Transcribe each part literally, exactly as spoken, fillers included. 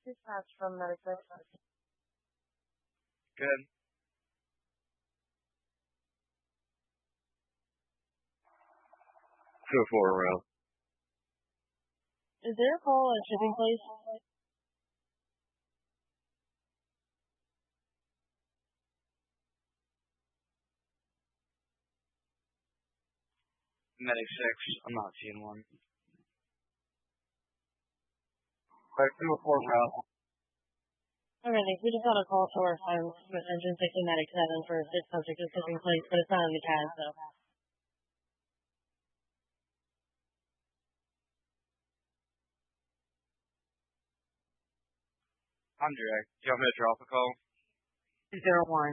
Dispatch from Medical. Good. Two or four around. Is there a call at shipping place? Medic six, I'm not seeing one. Right, two or four around. Okay, thanks. We just got a call to our phone with engine sixty Medic seven for this subject at shipping place, but it's not in the C A D, so. I'm direct. Do you want me to drop a call? Zero one.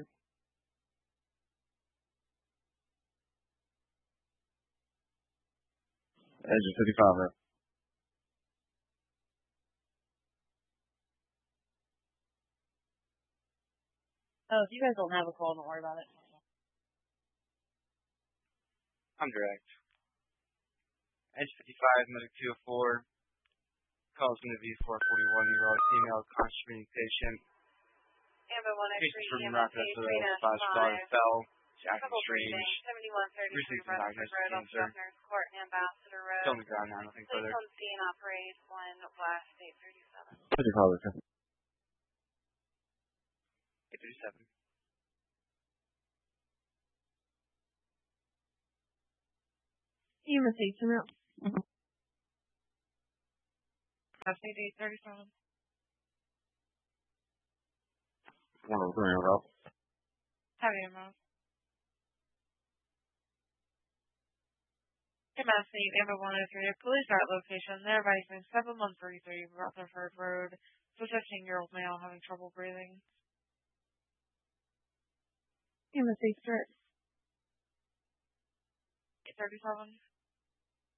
Engine fifty-five, right? Oh, if you guys don't have a call, don't worry about it. I'm direct. Edge fifty-five, Medic two oh four. Call's going to be for a forty-one-year-old female conscious communication. Patients from Miraculous to the five star fell. She acted strange. Received a diagnosis of cancer. Still on the ground now, nothing further. fifty-five, okay. eight thirty-seven. You must see some out. That's eight thirty-seven. One of three around. Heavy amount. Hey, Mass eight, Amber one oh three. Police are at location. They're advising seven one three three Rutherford Road. fifteen-year-old male having trouble breathing. You must see straight. eight thirty-seven.